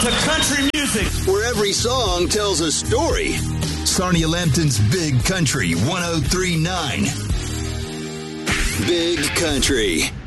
to country music, where every song tells a story. Sarnia Lambton's Big Country 103.9. Big Country.